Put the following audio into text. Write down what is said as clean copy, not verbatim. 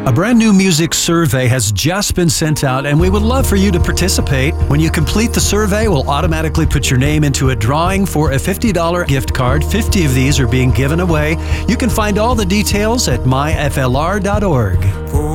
A brand new music survey has just been sent out, and we would love for you to participate. When you complete the survey, we'll automatically put your name into a drawing for a $50 gift card. 50 of these are being given away. You can find all the details at myflr.org.